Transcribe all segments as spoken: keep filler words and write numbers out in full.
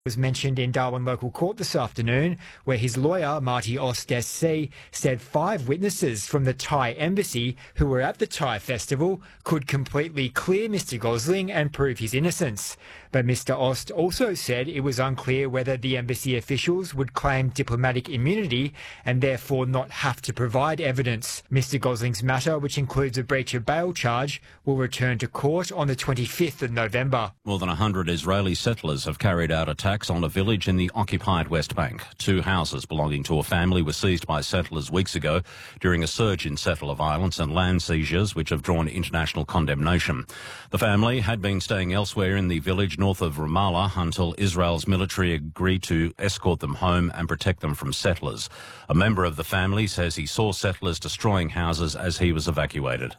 Was mentioned in Darwin local court this afternoon, where his lawyer, Marty Ost S C, said five witnesses from the Thai embassy who were at the Thai festival could completely clear Mister Gosling and prove his innocence. But Mister Ost also said it was unclear whether the embassy officials would claim diplomatic immunity and therefore not have to provide evidence. Mister Gosling's matter, which includes a breach of bail charge, will return to court on the twenty-fifth of November. More than one hundred Israeli settlers have carried out attacks on a village in the occupied West Bank. Two houses belonging to a family were seized by settlers weeks ago during a surge in settler violence and land seizures which have drawn international condemnation. The family had been staying elsewhere in the village north of Ramallah until Israel's military agreed to escort them home and protect them from settlers. A member of the family says he saw settlers destroying houses as he was evacuated.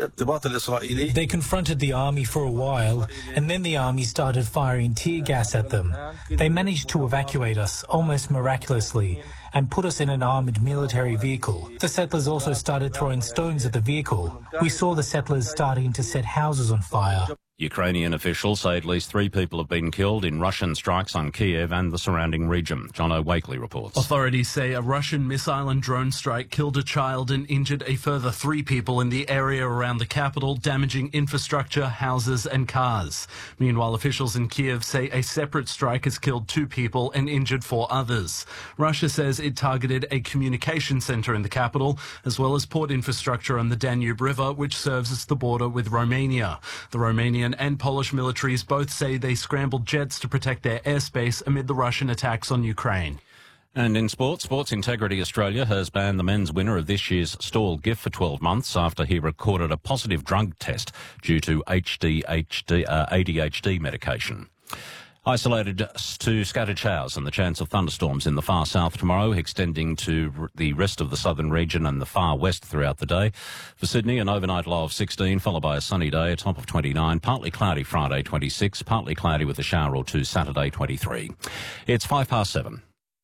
They confronted the army for a while, and then the army started firing tear gas at them. They managed to evacuate us, almost miraculously, and put us in an armoured military vehicle. The settlers also started throwing stones at the vehicle. We saw the settlers starting to set houses on fire. Ukrainian officials say at least three people have been killed in Russian strikes on Kiev and the surrounding region. John O'Wakely reports. Authorities say a Russian missile and drone strike killed a child and injured a further three people in the area around the capital, damaging infrastructure, houses and cars. Meanwhile, officials in Kiev say a separate strike has killed two people and injured four others. Russia says it targeted a communication centre in the capital, as well as port infrastructure on the Danube River, which serves as the border with Romania. The Romanian and Polish militaries both say they scrambled jets to protect their airspace amid the Russian attacks on Ukraine. And in sports, Sports Integrity Australia has banned the men's winner of this year's Stawell gift for twelve months after he recorded a positive drug test due to H D H D, uh, A D H D medication. Isolated to scattered showers and the chance of thunderstorms in the far south tomorrow, extending to the rest of the southern region and the far west throughout the day. For Sydney, an overnight low of sixteen, followed by a sunny day, a top of twenty-nine, partly cloudy Friday twenty-six, partly cloudy with a shower or two Saturday twenty-three. It's five past seven.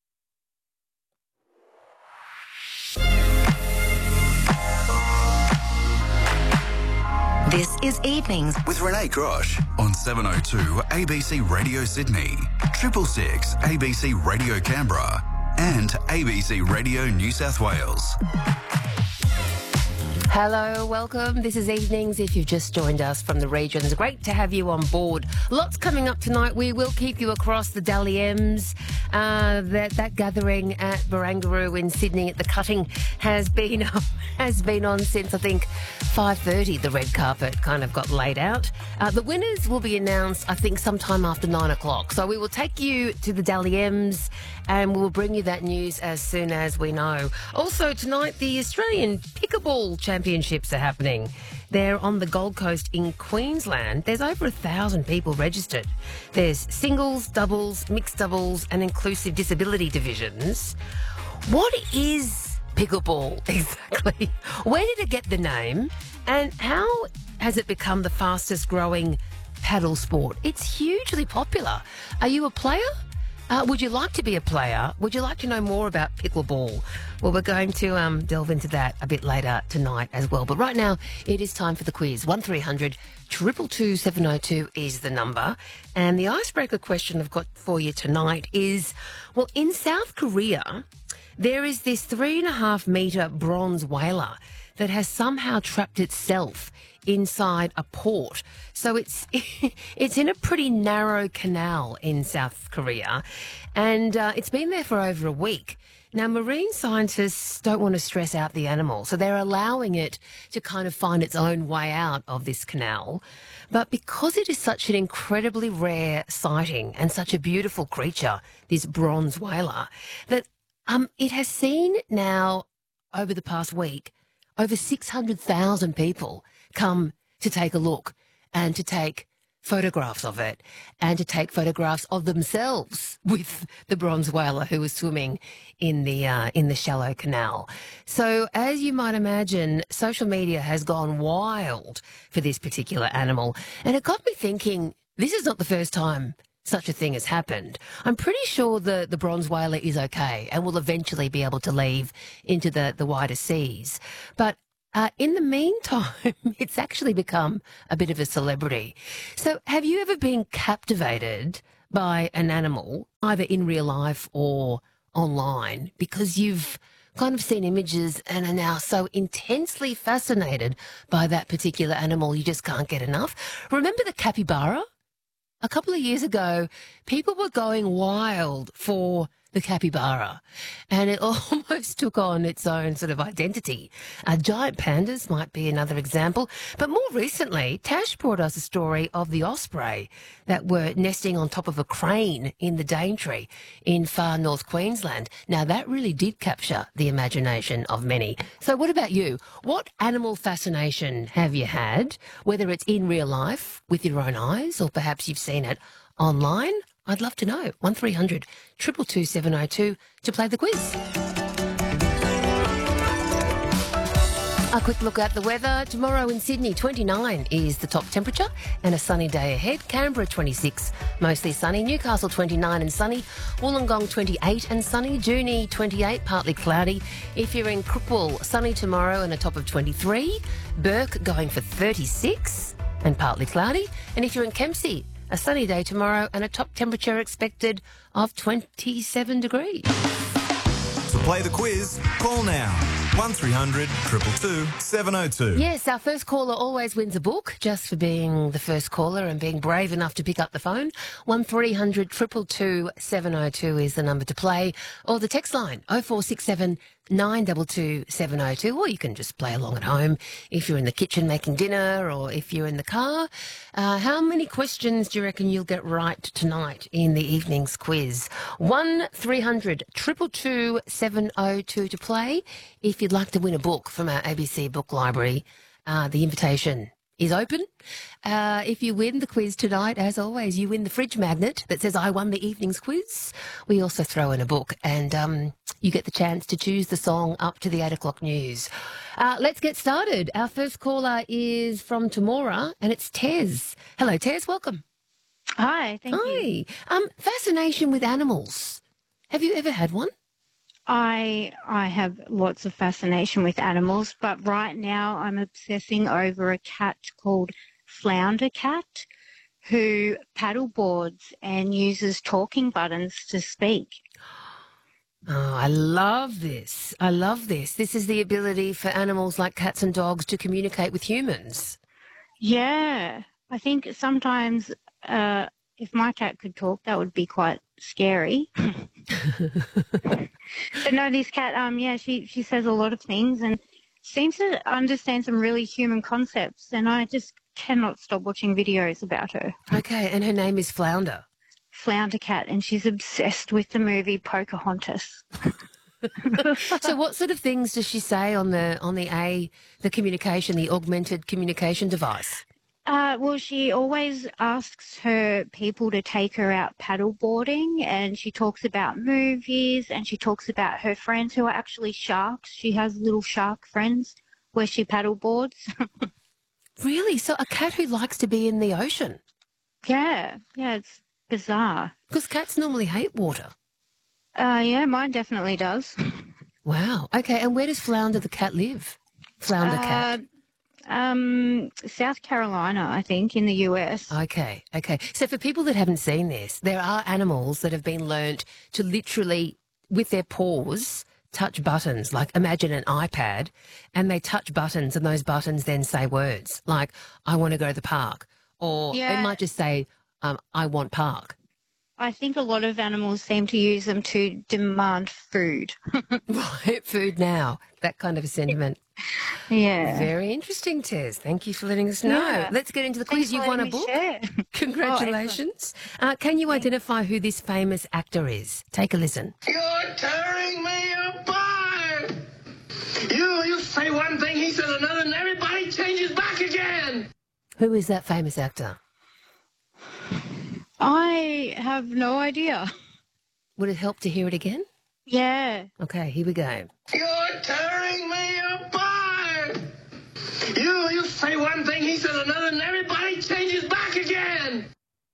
This is Evenings with Renee Grosh on seven oh two A B C Radio Sydney, triple six A B C Radio Canberra and A B C Radio New South Wales. Hello, welcome. This is Evenings. If you've just joined us from the regions, great to have you on board. Lots coming up tonight. We will keep you across the Dally M's. Uh, that, that gathering at Barangaroo in Sydney at the Cutting has been has been on since, I think, five thirty. The red carpet kind of got laid out. Uh, the winners will be announced, I think, sometime after nine o'clock. So we will take you to the Dally M's and we'll bring you that news as soon as we know. Also tonight, the Australian Pickleball Championships are happening. They're on the Gold Coast in Queensland. There's over a thousand people registered. There's singles, doubles, mixed doubles and inclusive disability divisions. What is pickleball exactly? Where did it get the name? And how has it become the fastest growing paddle sport? It's hugely popular. Are you a player? Uh, would you like to be a player? Would you like to know more about pickleball? Well, we're going to um, delve into that a bit later tonight as well. But right now, it is time for the quiz. one three hundred two two two seven oh two is the number. And the icebreaker question I've got for you tonight is, well, in South Korea, there is this three and a half metre bronze whaler that has somehow trapped itself inside a port. So it's it's in a pretty narrow canal in South Korea, and uh, it's been there for over a week. Now, marine scientists don't want to stress out the animal, so they're allowing it to kind of find its own way out of this canal. But because it is such an incredibly rare sighting and such a beautiful creature, this bronze whaler, that um, it has seen now, over the past week, over six hundred thousand people come to take a look and to take photographs of it and to take photographs of themselves with the bronze whaler who was swimming in the uh, in the shallow canal. So as you might imagine, social media has gone wild for this particular animal. And it got me thinking, this is not the first time such a thing has happened. I'm pretty sure the, the bronze whaler is okay and will eventually be able to leave into the, the wider seas. But Uh, in the meantime, it's actually become a bit of a celebrity. So have you ever been captivated by an animal, either in real life or online, because you've kind of seen images and are now so intensely fascinated by that particular animal you just can't get enough? Remember the capybara? A couple of years ago, people were going wild for the capybara, and it almost took on its own sort of identity. Uh, giant pandas might be another example, but more recently, Tash brought us a story of the osprey that were nesting on top of a crane in the Daintree in far north Queensland. Now, that really did capture the imagination of many. So what about you? What animal fascination have you had, whether it's in real life with your own eyes or perhaps you've seen it online? I'd love to know. one three hundred two two two seven oh two to play the quiz. A quick look at the weather. Tomorrow in Sydney, twenty-nine is the top temperature and a sunny day ahead. Canberra, twenty-six, mostly sunny. Newcastle, twenty-nine and sunny. Wollongong, twenty-eight and sunny. Junee, twenty-eight, partly cloudy. If you're in Crookwell, sunny tomorrow and a top of twenty-three. Burke going for thirty-six and partly cloudy. And if you're in Kempsey, a sunny day tomorrow and a top temperature expected of twenty-seven degrees. To play the quiz, call now. one three hundred two two two seven oh two. Yes, our first caller always wins a book, just for being the first caller and being brave enough to pick up the phone. one three hundred two two two seven oh two is the number to play. Or the text line, oh four six seven nine two two seven oh two. Or you can just play along at home if you're in the kitchen making dinner or if you're in the car. Uh, how many questions do you reckon you'll get right tonight in the evening's quiz? one three hundred two two two seven oh two to play. If you'd like to win a book from our A B C book library, uh, the invitation is open. Uh, if you win the quiz tonight, as always, you win the fridge magnet that says I won the evening's quiz. We also throw in a book and um, you get the chance to choose the song up to the eight o'clock news. Uh, let's get started. Our first caller is from Temora and it's Tez. Hello, Tez. Welcome. Hi, thank Hi. you. Um, fascination with animals. Have you ever had one? I I have lots of fascination with animals, but right now I'm obsessing over a cat called Flounder Cat, who paddleboards and uses talking buttons to speak. Oh, I love this. I love this. This is the ability for animals like cats and dogs to communicate with humans. Yeah, I think sometimes uh, if my cat could talk, that would be quite scary. But no, this cat, um, yeah, she, she says a lot of things and seems to understand some really human concepts, and I just cannot stop watching videos about her. Okay, and her name is Flounder. Flounder Cat, and she's obsessed with the movie Pocahontas. So what sort of things does she say on the on the A, the communication, the augmented communication device? Uh, well, she always asks her people to take her out paddleboarding, and she talks about movies, and she talks about her friends who are actually sharks. She has little shark friends where she paddleboards. Really? So a cat who likes to be in the ocean? Yeah, yeah, it's bizarre. Because cats normally hate water. Uh, yeah, mine definitely does. Wow. Okay, and where does Flounder the cat live? Flounder cat. Uh, Um, South Carolina, I think, in the U S. Okay, okay. So for people that haven't seen this, there are animals that have been learnt to literally, with their paws, touch buttons. Like imagine an iPad, and they touch buttons, and those buttons then say words like, I want to go to the park. Or Yeah. it might just say, um, I want park. I think a lot of animals seem to use them to demand food. Right, food now. That kind of a sentiment. Yeah. Very interesting, Tez. Thank you for letting us know. Yeah. Let's get into the Thanks quiz. for You've won a letting me book. share. Congratulations. uh, can you identify who this famous actor is? Take a listen. You're tearing me apart! You, you say one thing, he says another, and everybody changes back again! Who is that famous actor? I have no idea. Would it help to hear it again? Yeah. Okay, here we go. You're tearing me apart! You, you say one thing, he says another, and everybody changes back again!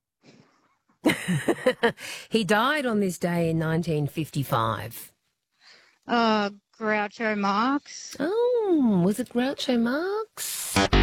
He died on this day in nineteen fifty-five. Uh, Groucho Marx. Oh, was it Groucho Marx?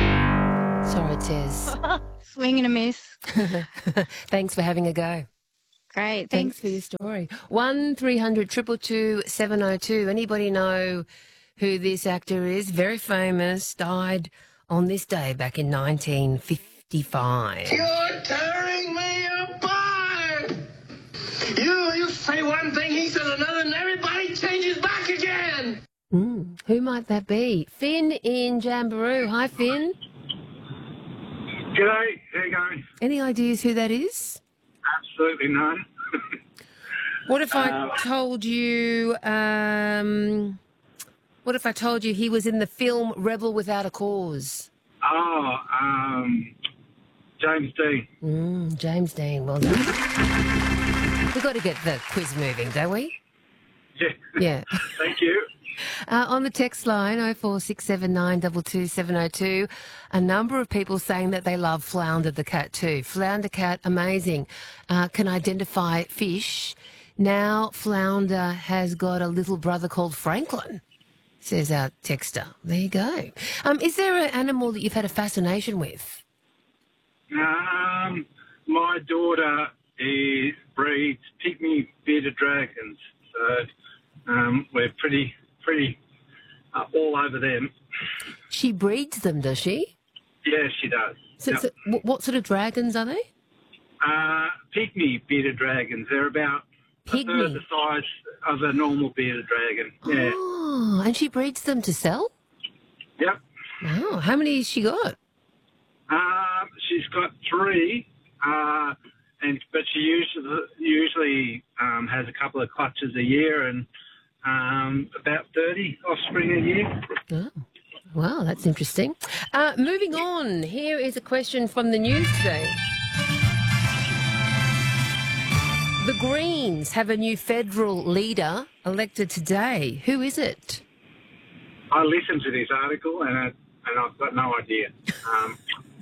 Sorry, Tez. Swing and a miss. Thanks for having a go. Great. Thanks Thanks. for your story. One three hundred two two two seven oh two. Anybody know who this actor is? Very famous, died on this day back in nineteen fifty-five. You're tearing me apart. You, you say one thing, he said another, and everybody changes back again. Mm, who might that be? Finn in Jamboree. Hi, Finn. G'day, how you going? Any ideas who that is? Absolutely none. What if I Uh, told you, um, what if I told you he was in the film Rebel Without a Cause? Oh, um, James Dean. Mm, James Dean, well done. We've got to get the quiz moving, don't we? Yeah. Yeah. Thank you. Uh, on the text line, oh four six seven nine two two seven oh two, a number of people saying that they love Flounder the cat too. Flounder cat, amazing. Uh, can identify fish. Now Flounder has got a little brother called Franklin, says our texter. There you go. Um, is there an animal that you've had a fascination with? Um, my daughter is breeds pygmy bearded dragons, so um, we're pretty, pretty uh, all over them. She breeds them, does she? Yeah, she does. So, Yep. so wh- what sort of dragons are they? Uh, pygmy bearded dragons. They're about a third Pygmy. the size of a normal bearded dragon. Yeah. Oh, and she breeds them to sell? Yep. Oh, how many has she got? Um, she's got three, uh, and but she usually usually um, has a couple of clutches a year and um, about thirty offspring a year. Oh, wow, that's interesting. Uh, moving on, here is a question from the news today. The Greens have a new federal leader elected today. Who is it? I listened to this article and I, and I've got no idea. Um,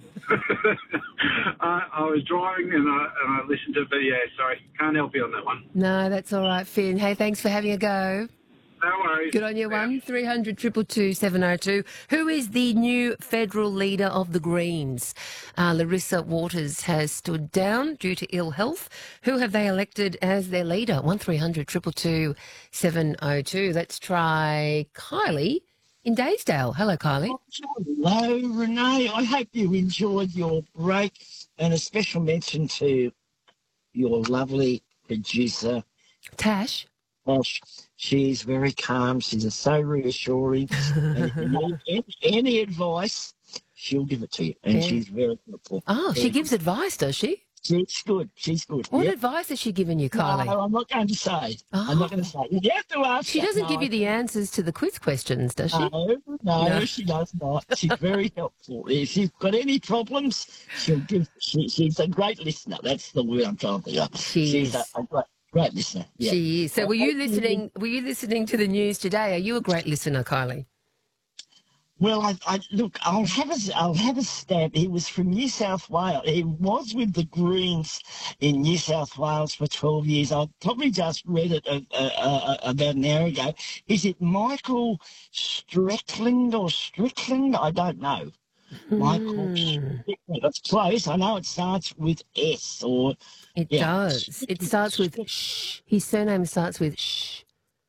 I, I was driving and I and I listened to it, but yeah, sorry, can't help you on that one. No, that's all right, Finn. Hey, thanks for having a go. No worries. Good on you, one three hundred two two two seven oh two. Who is the new federal leader of the Greens? Uh, Larissa Waters has stood down due to ill health. Who have they elected as their leader? one three hundred two two two seven oh two. Let's try Kylie in Daysdale. Hello, Kylie. Hello, Renee. I hope you enjoyed your break, and a special mention to your lovely producer, Tash. Tash. She's very calm. She's so reassuring. And if you need any, any advice, she'll give it to you, and Yeah. she's very helpful. Oh, she Very gives advice, does she? She's good. She's good. What Yep. advice has she given you, Kylie? No, I'm not going to say. I'm not going to say. You have to ask. She her. doesn't No, give you the answers to the quiz questions, does she? No, no, No. she does not. She's very helpful. If you've got any problems, she'll give. She, she's a great listener. That's the word I'm trying to think of. She she's is. a, a great, great listener. Yeah. She is. So were you Uh, listening? Were you listening to the news today? Are you a great listener, Kylie? Well, I, I look. I'll have a. I'll have a stab. He was from New South Wales. He was with the Greens in New South Wales for twelve years. I probably just read it uh, uh, uh, about an hour ago. Is it Michael Strickland or Strickland? I don't know. Michael Strickland. That's close. I know it starts with S or. It yeah. does. It starts with sh. His surname starts with sh.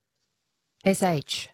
S H.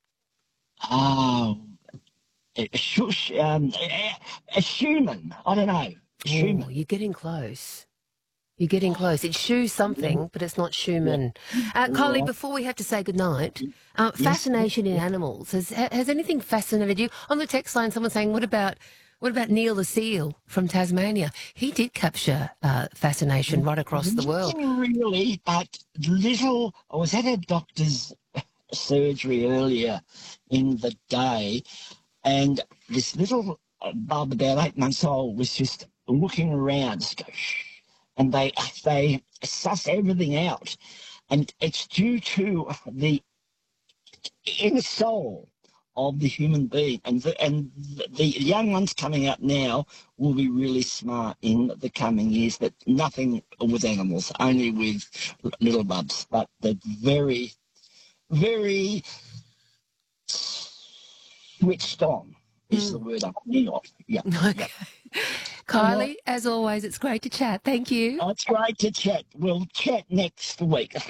Oh. A, shush, um, a, a Schumann. I don't know. Schumann. Oh, you're getting close. You're getting close. It's Shoe something, but it's not Schumann. Uh, Kylie, before we have to say goodnight, uh, fascination in animals. Has has anything fascinated you? On the text line, someone's saying, what about what about Neil the seal from Tasmania? He did capture uh, fascination right across the world. Nothing really, but little. I was at a doctor's surgery earlier in the day, and this little bub, about eight months old, was just looking around, just go, shh, and they they suss everything out, and it's due to the inner soul of the human being, and the, and the young ones coming up now will be really smart in the coming years. But nothing with animals, only with little bubs, but they're very, very switched on. Is the word I'm thinking of. Yeah. Okay. Yeah. Kylie, as always, it's great to chat. Thank you. Oh, it's great to chat. We'll chat next week.